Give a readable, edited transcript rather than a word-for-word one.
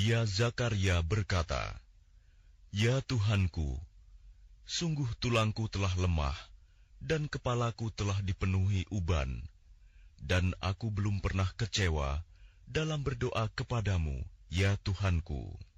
Dia Zakaria berkata, "Ya Tuhanku, sungguh tulangku telah lemah, dan kepalaku telah dipenuhi uban, dan aku belum pernah kecewa dalam berdoa kepadamu, ya Tuhanku."